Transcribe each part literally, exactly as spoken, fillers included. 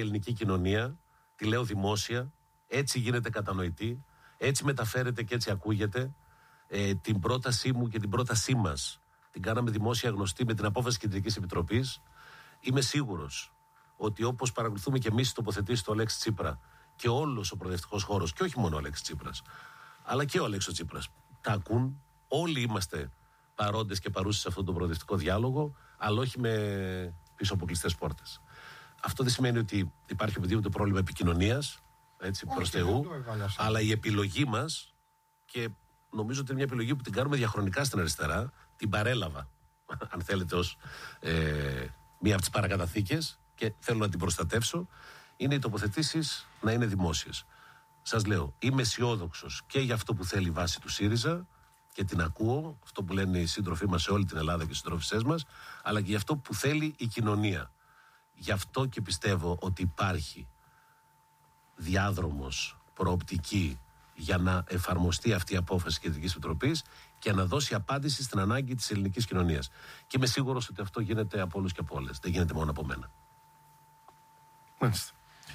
ελληνική κοινωνία, τη λέω δημόσια, έτσι γίνεται κατανοητή, έτσι μεταφέρεται και έτσι ακούγεται. Ε, την πρότασή μου και την πρότασή μας την κάναμε δημόσια γνωστή με την απόφαση Κεντρικής Επιτροπής. Είμαι σίγουρος ότι όπως παρακολουθούμε και εμείς τοποθετήσεις του Αλέξη Τσίπρα και όλος ο προοδευτικός χώρος, και όχι μόνο ο Αλέξης Τσίπρας, αλλά και ο Αλέξης Τσίπρας, τα ακούν. Όλοι είμαστε παρόντες και παρούσες σε αυτόν τον προοδευτικό διάλογο, αλλά όχι με πίσω από κλειστές πόρτες. Αυτό δεν σημαίνει ότι υπάρχει οποιοδήποτε πρόβλημα επικοινωνίας, έτσι, προς Θεού, αλλά η επιλογή μας, και νομίζω ότι είναι μια επιλογή που την κάνουμε διαχρονικά στην αριστερά, την παρέλαβα, αν θέλετε, ως ε, μία από τις παρακαταθήκες, και θέλω να την προστατεύσω, είναι οι τοποθετήσεις να είναι δημόσιες. Σας λέω, είμαι αισιόδοξος και για αυτό που θέλει η βάση του ΣΥΡΙΖΑ, και την ακούω, αυτό που λένε οι σύντροφοί μας σε όλη την Ελλάδα και οι συντρόφισσές μας, αλλά και για αυτό που θέλει η κοινωνία. Γι' αυτό και πιστεύω ότι υπάρχει διάδρομος, προοπτική, για να εφαρμοστεί αυτή η απόφαση της Κεντρικής Επιτροπής και να δώσει απάντηση στην ανάγκη της ελληνικής κοινωνίας. Και είμαι σίγουρος ότι αυτό γίνεται από όλους και από όλες. Δεν γίνεται μόνο από μένα. Μάλιστα.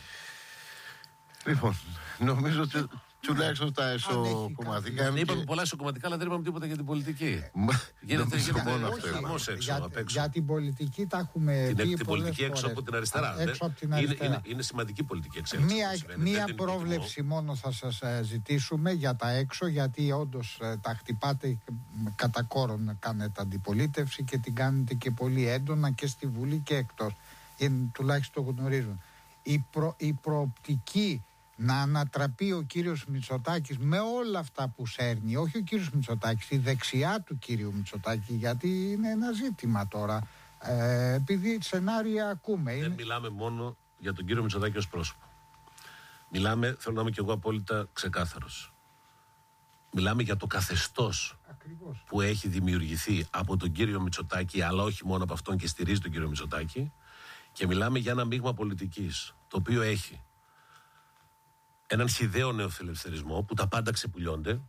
Λοιπόν, νομίζω ότι τουλάχιστον τα εσωκομματικά. Είπαμε πολλά εσωκομματικά, αλλά δεν είπαμε τίποτα για την πολιτική. Γίνεται μόνο αυτό. Για την πολιτική τα έχουμε πει. Την πολιτική έξω από την αριστερά. Είναι σημαντική πολιτική εξέλιξη. Μία πρόβλεψη μόνο θα σας ζητήσουμε για τα έξω, γιατί όντως τα χτυπάτε κατά κόρον, κάνετε αντιπολίτευση και την κάνετε και πολύ έντονα και στη Βουλή και εκτός. Τουλάχιστον το γνωρίζουν. Η, προ, η προοπτική να ανατραπεί ο κύριος Μητσοτάκης με όλα αυτά που σέρνει, όχι ο κύριος Μητσοτάκης, η δεξιά του κύριου Μητσοτάκη, γιατί είναι ένα ζήτημα τώρα, ε, επειδή σενάρια ακούμε. Δεν είναι... μιλάμε μόνο για τον κύριο Μητσοτάκη ως πρόσωπο. Μιλάμε, θέλω να είμαι και εγώ απόλυτα ξεκάθαρος, μιλάμε για το καθεστώς Ακριβώς. που έχει δημιουργηθεί από τον κύριο Μητσοτάκη, αλλά όχι μόνο από αυτόν, και στηρίζει τον κύριο Μητσοτάκη, και μιλάμε για ένα μείγμα πολιτικής, το οποίο έχει έναν χυδαίο νεοφιλελευθερισμό που τα πάντα ξεπουλιώνται,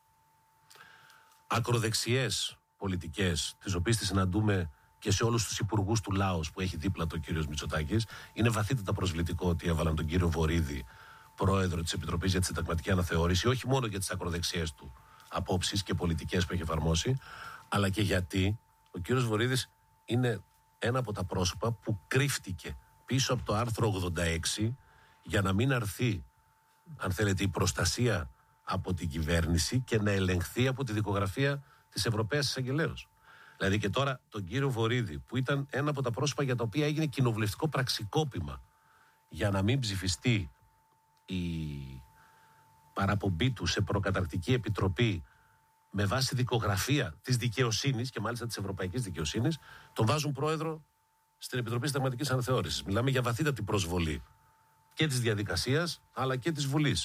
ακροδεξιές πολιτικές, τις οποίες τις συναντούμε και σε όλους τους υπουργούς του Λάος που έχει δίπλα το κύριος Μητσοτάκης. Είναι βαθύτατα προσβλητικό ότι έβαλαν τον κύριο Βορίδη πρόεδρο της Επιτροπής για τη Συνταγματική Αναθεώρηση, όχι μόνο για τις ακροδεξιές του απόψεις και πολιτικές που έχει εφαρμόσει, αλλά και γιατί ο κύριος Βορίδης είναι ένα από τα πρόσωπα που κρύφτηκε πίσω από το άρθρο ογδόντα έξι για να μην αρθεί, αν θέλετε, η προστασία από την κυβέρνηση και να ελεγχθεί από τη δικογραφία της Ευρωπαίας Εισαγγελέως. Δηλαδή και τώρα τον κύριο Βορίδη, που ήταν ένα από τα πρόσωπα για τα οποία έγινε κοινοβουλευτικό πραξικόπημα για να μην ψηφιστεί η παραπομπή του σε προκαταρκτική επιτροπή με βάση δικογραφία της δικαιοσύνης, και μάλιστα της ευρωπαϊκής δικαιοσύνης, τον βάζουν πρόεδρο στην Επιτροπή Συνταγματικής Αναθεώρησης. Μιλάμε για βαθύτατη προσβολή και της διαδικασίας αλλά και της Βουλής.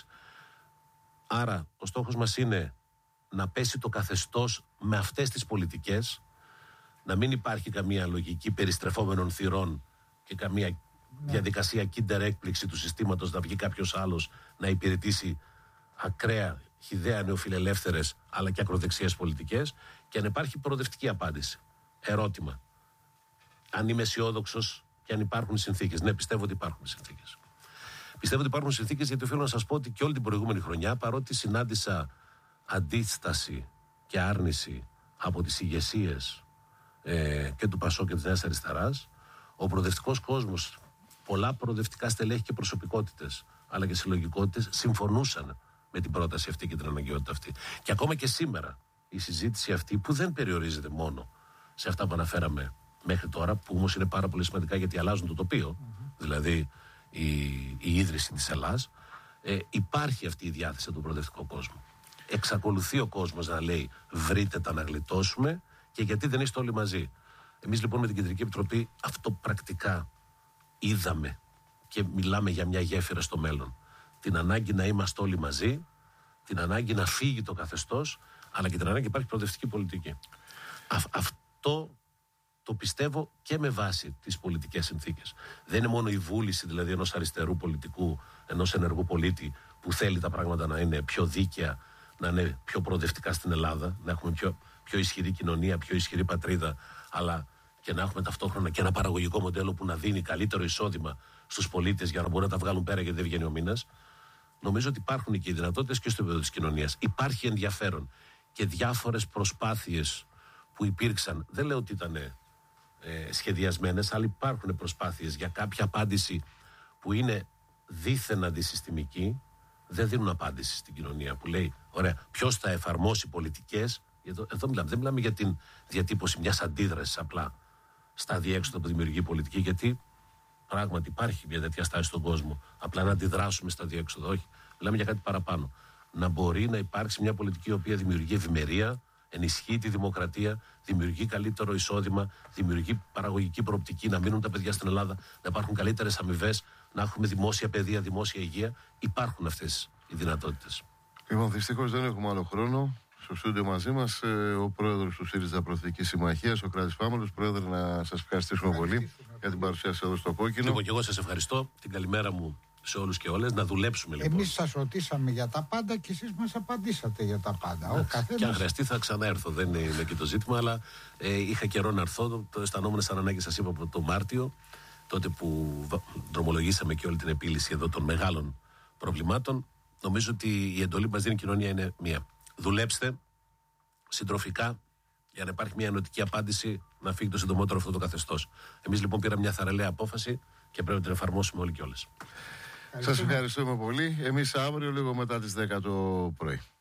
Άρα ο στόχος μας είναι να πέσει το καθεστώς με αυτές τις πολιτικές, να μην υπάρχει καμία λογική περιστρεφόμενων θυρών και καμία ναι. διαδικασία κίντερ έκπληξη του συστήματος, να βγει κάποιος άλλος να υπηρετήσει ακραία, χυδαία νεοφιλελεύθερες αλλά και ακροδεξιές πολιτικές, και να υπάρχει προοδευτική απάντηση. Ερώτημα: αν είμαι αισιόδοξος και αν υπάρχουν συνθήκες? Ναι, πιστεύω ότι υπάρχουν συνθήκες. Πιστεύω ότι υπάρχουν συνθήκες, γιατί οφείλω να σας πω ότι και όλη την προηγούμενη χρονιά, παρότι συνάντησα αντίσταση και άρνηση από τις ηγεσίες ε, και του ΠΑΣΟΚ και της Νέας Αριστεράς, ο προοδευτικός κόσμος, πολλά προοδευτικά στελέχη και προσωπικότητες αλλά και συλλογικότητες συμφωνούσαν με την πρόταση αυτή και την αναγκαιότητα αυτή. Και ακόμα και σήμερα η συζήτηση αυτή, που δεν περιορίζεται μόνο σε αυτά που αναφέραμε μέχρι τώρα, που όμως είναι πάρα πολύ σημαντικά γιατί αλλάζουν το τοπίο, mm-hmm. δηλαδή η, η ίδρυση της Ελλάς, ε, υπάρχει αυτή η διάθεση του προοδευτικού κόσμου. Εξακολουθεί ο κόσμος να λέει βρείτε τα να γλιτώσουμε, και γιατί δεν είστε όλοι μαζί. Εμείς λοιπόν με την Κεντρική Επιτροπή αυτό πρακτικά είδαμε και μιλάμε για μια γέφυρα στο μέλλον. Την ανάγκη να είμαστε όλοι μαζί, την ανάγκη να φύγει το καθεστώς, αλλά και την ανάγκη να υπάρχει προοδευτική πολιτική. Α, αυτό το πιστεύω και με βάση τις πολιτικές συνθήκες. Δεν είναι μόνο η βούληση δηλαδή ενός αριστερού πολιτικού, ενός ενεργού πολίτη που θέλει τα πράγματα να είναι πιο δίκαια, να είναι πιο προοδευτικά στην Ελλάδα, να έχουμε πιο, πιο ισχυρή κοινωνία, πιο ισχυρή πατρίδα, αλλά και να έχουμε ταυτόχρονα και ένα παραγωγικό μοντέλο που να δίνει καλύτερο εισόδημα στους πολίτες για να μπορούν να τα βγάλουν πέρα γιατί δεν βγαίνει ο μήνας. Νομίζω ότι υπάρχουν και οι δυνατότητες και στο επίπεδο της κοινωνίας. Υπάρχει ενδιαφέρον και διάφορες προσπάθειες που υπήρξαν. Δεν λέω ότι ήταν ε, σχεδιασμένες, αλλά υπάρχουν προσπάθειες για κάποια απάντηση που είναι δίθεν αντισυστημική. Δεν δίνουν απάντηση στην κοινωνία που λέει, ωραία, ποιος θα εφαρμόσει πολιτικές. Εδώ, εδώ μιλάμε, δεν μιλάμε για την διατύπωση μιας αντίδρασης απλά στα αδιέξοδα που δημιουργεί η πολιτική, γιατί πράγματι υπάρχει μια τέτοια στάση στον κόσμο. Απλά να αντιδράσουμε στα αδιέξοδα. Όχι. Μιλάμε για κάτι παραπάνω. Να μπορεί να υπάρξει μια πολιτική η οποία δημιουργεί ευημερία, ενισχύει τη δημοκρατία, δημιουργεί καλύτερο εισόδημα, δημιουργεί παραγωγική προοπτική, να μείνουν τα παιδιά στην Ελλάδα, να υπάρχουν καλύτερες αμοιβές, να έχουμε δημόσια παιδεία, δημόσια υγεία. Υπάρχουν αυτές οι δυνατότητες. Λοιπόν, δυστυχώς δεν έχουμε άλλο χρόνο. Στο στούντιο μαζί μας ε, ο πρόεδρος του ΣΥΡΙΖΑ Προοδευτικής Συμμαχίας, ο Κράτης Πάμελος. Πρόεδρε, να σας ευχαριστήσουμε πολύ για την παρουσία σας εδώ στο Κόκκινο. Λοιπόν, και εγώ σας ευχαριστώ. Την καλημέρα μου σε όλους και όλες. Να δουλέψουμε λοιπόν. Εμείς σας ρωτήσαμε για τα πάντα και εσείς μας απαντήσατε για τα πάντα. Ο καθένας... Και αν χρειαστεί θα ξαναέρθω. Δεν είναι και το ζήτημα, αλλά ε, είχα καιρό να έρθω. Το, το αισθανόμουν σαν ανάγκη, σας είπα, από το Μάρτιο, τότε που δρομολογήσαμε και όλη την επίλυση εδώ των μεγάλων προβλημάτων. Νομίζω ότι η εντολή που μας δίνει η κοινωνία είναι μία. Δουλέψτε συντροφικά για να υπάρχει μια ενωτική απάντηση να φύγει το συντομότερο αυτό το καθεστώς. Εμείς λοιπόν πήραμε μια θαραλέα απόφαση και πρέπει να την εφαρμόσουμε όλοι και όλες. Σας ευχαριστούμε πολύ. Εμείς αύριο λίγο μετά τις δέκα το πρωί.